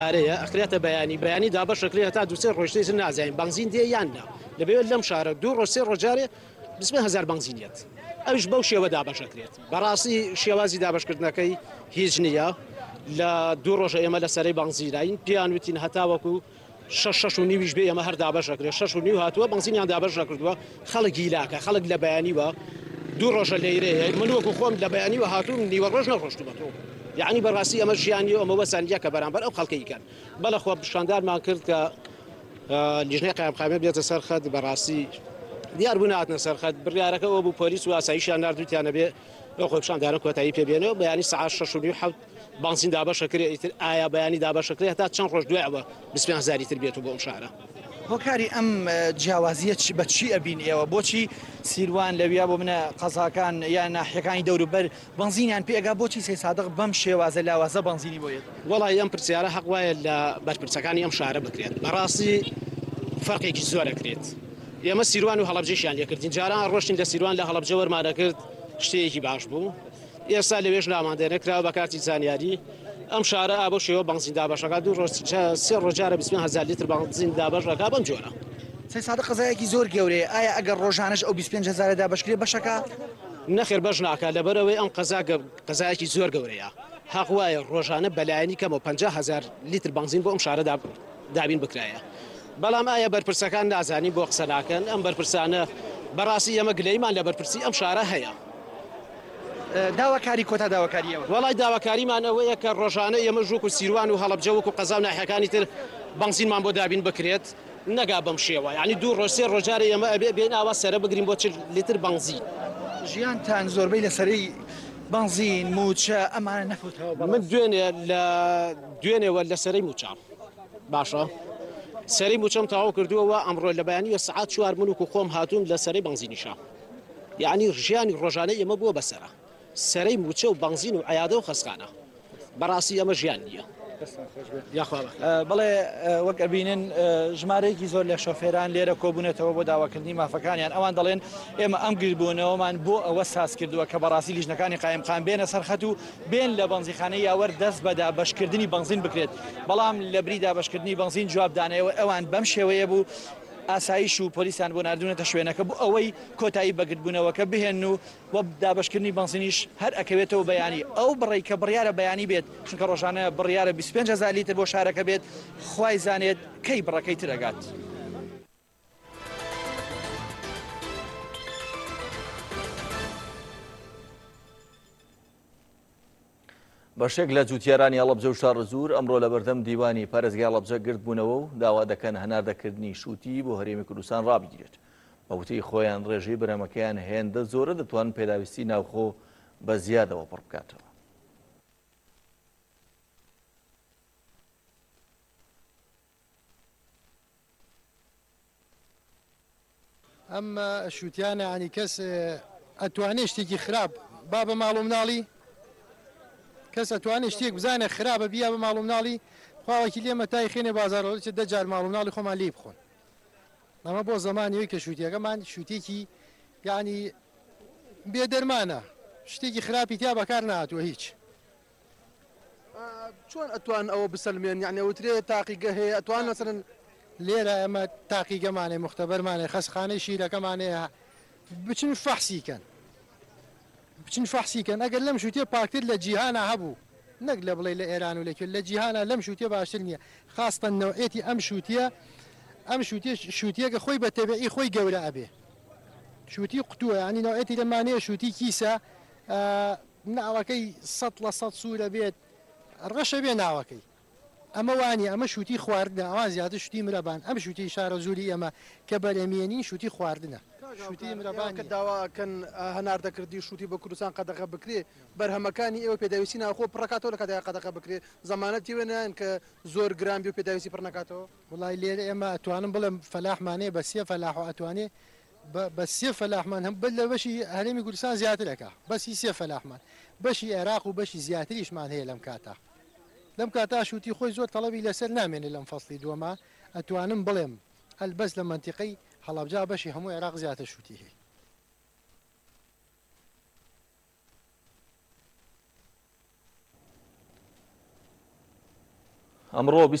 ئارەیە ئەخرێتە بەیانی دابەشەکرێت هەتا دووسێ ڕۆژتەی نازانین بنزین دێ یاننا لەبێت لەم شارە دوو ڕۆژ ڕۆژارێ 20,000 بنزینێت ئەوش بەو شێوە دابەشەکرێت بەڕاستی شێوازی دابشکردنەکەی هیچ نییە لە دوو ڕۆژە ئێمە لە سەرەی بنزینین پیان وتین هەتاوەکو 6.5 بێ ئەمە هەر دابەشەکرێت 6.5 هاتووە بنزینیان دابەش نەکردووە خەڵک گیلاکە خەڵک لە بەیانیوە دوو ڕۆژە لەیرەیە من وەکو خۆم لە بەیانیوە هاتووم نیوە ڕۆژ نەڕۆشتومەتەوە یعنی بەڕاستی ئەمە ژیانی ئەمە وەسانجە کە بەرامبەر ئەو خەڵکەیکەن بەلەخۆ پیشاندارمان کرد کە لیژنەی قایمقامە بێتە سەر خەت بەڕاستی دیار بوو نهاتنە سەر خەت بڕیارەکە ئەوە بوو پۆلیس و ئاسایشیان نردووتیانە بێ ئەو خۆی پیشاندارە کۆتایی پێبێنەوە بەیانی سەعات 6.5 بنزین دابەشەکرێت ئیتر ئایا بەیانی دابەشەکرێت هەتا چەند ڕۆژ دوایەوە 20,000 تر بێت و بۆ ئەم شارە هۆکاری ئەم جیاوازیە بە چی ئەبین ئێوە بۆچی سیروان لەویا بۆ منە قەزاکان یان ناحیەکانی دەوروبەر بنزینیان پێگا بۆچی سێ سادق بەم شێوازە لاوازە بنزینی بۆیێت وەڵای ئەم پرسیارە حەق وایە لە بەرپرسەکانی ئەم شارە بکرێت بەڕاستی فەرقێکی زۆرەکرێت ئێمە سیروان و هەڵەبجەشیان لێکردین جاران ڕۆشتین لە سیروان لە هەڵەبجە وەرمانەکرد شتێکی باش بوو ئێستا لەوێژ ناماندێنەکراوە بە کارتی زانیاری ئەم شارە ئابۆ شێوە بنزین دابەشەکە دوو ڕۆژ سێ ڕۆژارە 20,000 لیتر بنزین دابەشەکە بەم جۆرە سێ سادق قەزایەکی زۆر گەورەیە ئایا ئەگەر ڕۆژانەش ئەو 25,000 دابەشکرێ بەشەکە نەخێر بەش ناکە لەبەرەوەی ئەم قەزایەکی زۆر گەورەیە حەق وایە ڕۆژانە بەلایەنی کەمەوە 50,000 لیتر بنزین بۆ ئەم شارە دابین بکرایە بەڵام ئایا بەرپرسەکان نازانی بۆ قسە ناکەن ئەم بەرپرسانە بەڕاستی ئەمە گلەیمان لە بەرپرسی ئەم شارە هەیە داواکاری کۆتا داواکاریەوە وڵای داواکاریمان ئەوەیە کە ڕۆژانە ئێمە ژووک و سیروان و هەڵەبجە وەکو قەزا و ناحیەکانی تر بنزینمان بۆ دابین بکرێت نەگا بەم شێوە یعنی دوو ڕۆژ سێ ڕۆژارە ئێمە ئەبێ بێن ئاوا سەرە بگرین بۆ 40 لیتر بنزین ژیانتان زۆربەی لەسەرەی بنزین موچە ئەمانە نەفوتەوە من دوێنێوە لە سەرەی موچە باشە سەرەی موچەم تەواو کردووەوە ئەمڕۆ لە بەیانی سعات 4 من و خۆم هاتووم لە سەرەی بنزینیشە یعنی ژیانی ڕۆژانەی ئێمە بووە بەسەرە سەرەی موچە و بنزین و عیادە و خەسخانە بەڕاستی ئەمە ژیان نییە بەڵێ وەک ئەبینن ژمارەیەکی زۆر لە شۆفێران لێرە کۆبوونێتەوە بۆ داواکردنی مافەکانیان ئەوان دەڵێن ئێمە ئەم گیربوونەوەمان بۆ ئەوە ساز کردووە کە بەڕاستی لیژنەکانی قایمقام بێنە سەرخەت و بێن لە بنزینخانەی یاوەر دەست بە دابەشکردنی بنزین بکرێت بەڵام لە بری دابەشکردنی بنزین جوابدانەوە ئەوان بەم شێوەیە بوو ئاسایش و پۆلیسیان بۆ نردونەتە شوێنەکە بوو ئەوەی کۆتایی بەگرتبوونەوەکە بهێن و وە دابشکردنی بنزینیش هەر ئەکەوێتەوە بەیانی ئەو بڕێی کە بڕیارە بەیانی بێت چونکە ڕۆژانە بڕیارە 25,000 لیتر بۆ شارەکە بێت خوای زانێت کەی بڕەکەی ترەگات. بەشێک لە جوتیارانی هەڵەبجە و شارەزور ئەمڕۆ لە بەردەم دیوانی پارێزگای هەڵەبجە گرت بوونەوە و داوا دەکەن هەناردەکردنی شووتی بۆ هەرێمی کوردستان ڕابگیرێت بەوتەی خۆیان ڕێژەی بەرەمەکەیان هێندە زۆرە دەتوانن پێداویستی ناوخۆ بە زیادەوە پڕ بکاتەوە. ئەم شووتیانە عنی کەس ئەتوانێت شتێکی خراپ با بە ماڵ و مناڵی کەس ئەتوانێت شتێک بزانێ خراپە بیا بە ماڵ و مناڵی خواوەکی لێمە تای خێنێ بازارەوە چ دەجار ماڵ و مناڵی خۆمان لێ بخۆن ئەمە بۆ زمانیەوەی کە شووتیەکەمان شووتێکی یعنی بێدەرمانە شتێکی خراپی تیا بەکار نهاتووە هیچ. چۆن ئەتوان ئەوە بسەلمێن یعنی ئەوترێ تاقیگە هەیە ئەتوان مەسەرەن لێرە ئەمە تاقیگەمانێ مختبەرمانێ خەسخانەی شیرەکەمانەیە بچن فەحسیکەن بچن فەحسیکەن ئەگەر لەم شووتێ پاکتر لە جیهانە هەبوو نەک لە بڵێ لە ئێران و لەکوێ لە جیهانە لەم شووتێ باشتر نییە خاستن نەوعێتی ئەم شووتێ شووتێکە خۆی بە تەبیعی خۆی گەورە ئەبێ شووتی قوتووە ینی نەوعێتی لەمانەیە شووتی کیسە ناوەکەی 100% سوورە بێت ڕەشە بێ ناوەکەی ئەمە وانە ئەمە شووتی خواردنە ئەوان زیاتر شووتی مرەبان ئەم شووتی شارە زووری ئەمە کە بەرەمێنی شووتی خواردنە شووتی مرەبان کە داواکەن هەناردەکردی شووتی بە کوردستان قەدەغە بکرێ بەرهەمەکانی ئێوە پێداویستی ناخۆ پڕکاتەوە لە کاتێک قەدەغە بکرێ زەمانەتی وێنیان کە زۆر گران بێ و پێداویستی پڕ نکاتەوە وڵای لێرە ئێمە ئەتوانم بڵێم فەلاحمانێ بە سێ فەلاح و ئەتوانێ بە سێ فەلاحمان هەم بل لە بەشی هەرێمی کوردستان زیاترەکە بەسی سێ فەلاحمان بەشی عێراق و بەشی زیاتریشمان هەیە لەم کاتە لەم کاتا شووتی خۆی زۆر تەڵەبی لەسەر نامێنێ لەم فەسڵی دووەمە ئەتوانم بڵێم هەلبەس لە منتیقەی هەڵەبجا بەشی هەموو عێراق زیاتر شووتی هەیە. ئەمڕۆ